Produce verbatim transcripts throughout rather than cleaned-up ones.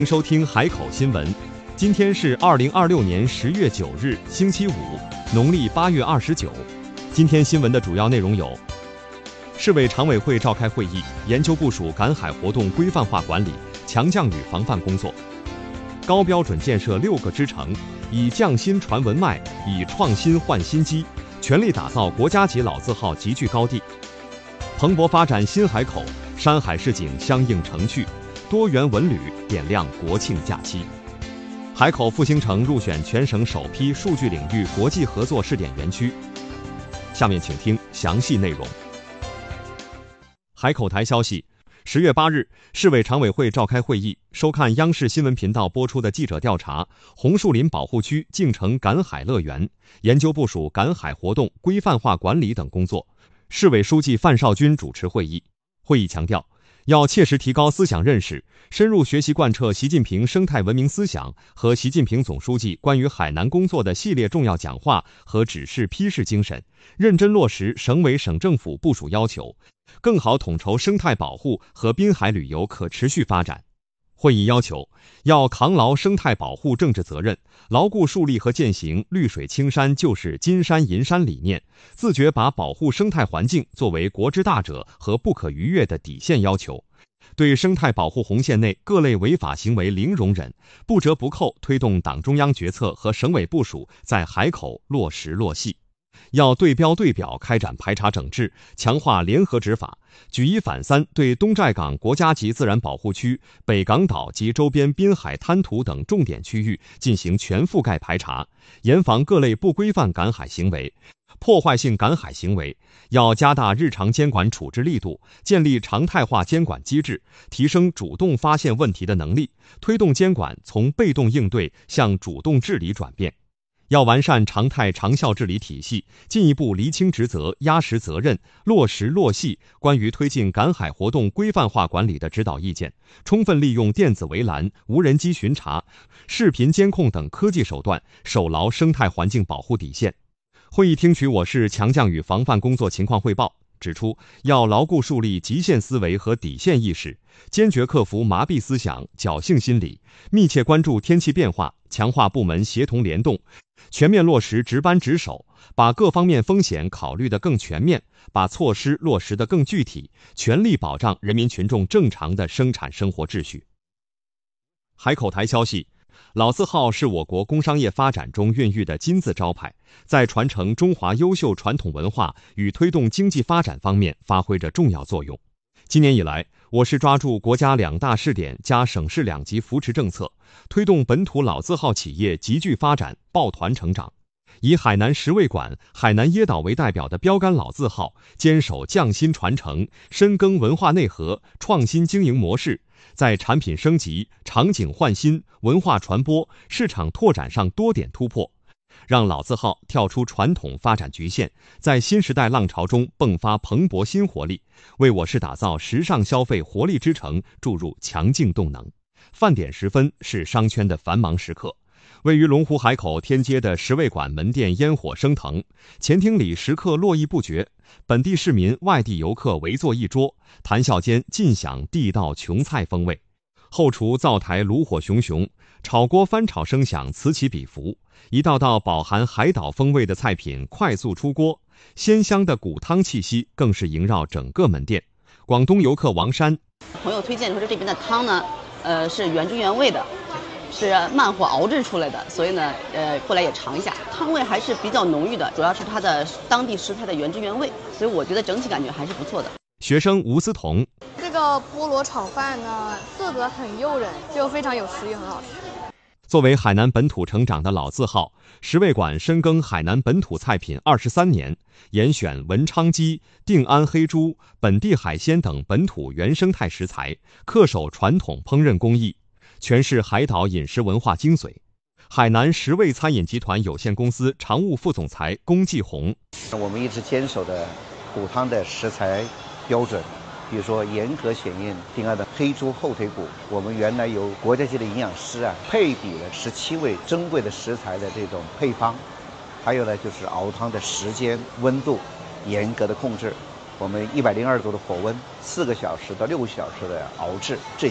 迎收听海口新闻。今天是二零二六年十月九日，星期五，农历八月二十九。今天新闻的主要内容有：市委常委会召开会议，研究部署赶海活动规范化管理，强降雨防范工作；高标准建设六个支城，以匠心传文脉，以创新换新机，全力打造国家级老字号集聚高地；蓬勃发展新海口，山海市井相映成趣，多元文旅点亮国庆假期。海口复兴城入选全省首批数据领域国际合作试点园区。下面请听详细内容。海口台消息，十月八日，市委常委会召开会议，收看央视新闻频道播出的记者调查红树林保护区竞城赶海乐园，研究部署赶海活动规范化管理等工作。市委书记范绍军主持会议。会议强调，要切实提高思想认识，深入学习贯彻习近平生态文明思想和习近平总书记关于海南工作的系列重要讲话和指示批示精神，认真落实省委省政府部署要求，更好统筹生态保护和滨海旅游可持续发展。会议要求，要扛牢生态保护政治责任，牢固树立和践行绿水青山就是金山银山理念，自觉把保护生态环境作为国之大者和不可逾越的底线要求，对生态保护红线内各类违法行为零容忍，不折不扣推动党中央决策和省委部署在海口落实落细。要对标对表开展排查整治，强化联合执法，举一反三对东寨港国家级自然保护区、北港岛及周边滨海滩涂等重点区域进行全覆盖排查，严防各类不规范赶海行为、破坏性赶海行为。要加大日常监管处置力度，建立常态化监管机制，提升主动发现问题的能力，推动监管从被动应对向主动治理转变。要完善常态长效治理体系，进一步厘清职责、压实责任，落实落细关于推进赶海活动规范化管理的指导意见，充分利用电子围栏、无人机巡查、视频监控等科技手段，守牢生态环境保护底线。会议听取我市强降雨防范工作情况汇报，指出要牢固树立极限思维和底线意识，坚决克服麻痹思想、侥幸心理，密切关注天气变化，强化部门协同联动，全面落实值班值守，把各方面风险考虑得更全面，把措施落实得更具体，全力保障人民群众正常的生产生活秩序。海口台消息，老字号是我国工商业发展中孕育的金字招牌，在传承中华优秀传统文化与推动经济发展方面发挥着重要作用。今年以来，我市抓住国家两大试点加省市两级扶持政策，推动本土老字号企业集聚发展、抱团成长。以海南十味馆、海南椰岛为代表的标杆老字号，坚守匠心传承，深耕文化内核，创新经营模式，在产品升级、场景换新、文化传播、市场拓展上多点突破，让老字号跳出传统发展局限，在新时代浪潮中迸发蓬勃新活力，为我市打造时尚消费活力之城注入强劲动能。饭点时分是商圈的繁忙时刻，位于龙湖海口天街的十味馆门店烟火升腾，前厅里食客络绎不绝，本地市民、外地游客围坐一桌，谈笑间尽享地道琼菜风味。后厨灶台炉火熊熊，炒锅翻炒声响此起彼伏，一道道饱含海岛风味的菜品快速出锅，鲜香的骨汤气息更是萦绕整个门店。广东游客王山， 朋友推荐说这边的汤呢，呃是原汁原味的，是慢火熬制出来的，所以呢，呃后来也尝一下，汤味还是比较浓郁的，主要是它的当地食材的原汁原味，所以我觉得整体感觉还是不错的。 学生吴思彤， 这个菠萝炒饭呢，色泽很诱人，就非常有食欲，很好吃。 作为海南本土成长的老字号，十味馆深耕海南本土菜品二十三年，严选文昌鸡、定安黑猪、本地海鲜等本土原生态食材，恪守传统烹饪工艺，诠释海岛饮食文化精髓。海南十味餐饮集团有限公司常务副总裁龚继红， 我们一直坚守的骨汤的食材标准，比如说严格检验定安的黑猪后腿骨，我们原来由国家级的营养师啊配比了十七味珍贵的食材的这种配方，还有呢就是熬汤的时间、温度严格的控制，我们一百零二度的火温，四个小时到六个小时的熬制，这些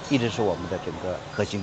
一直是我们的整个核心。